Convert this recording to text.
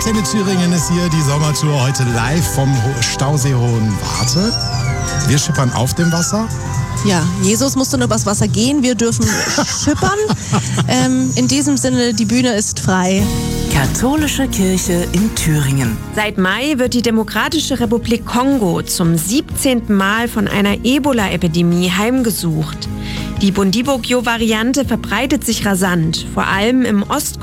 Antenne Thüringen ist hier die Sommertour heute live vom Stausee Hohenwarte. Wir schippern auf dem Wasser. Ja, Jesus musste nur übers Wasser gehen, wir dürfen schippern. In diesem Sinne, die Bühne ist frei. Katholische Kirche in Thüringen. Seit Mai wird die Demokratische Republik Kongo zum 17. Mal von einer Ebola-Epidemie heimgesucht. Die Bundibugyo-Variante verbreitet sich rasant, vor allem im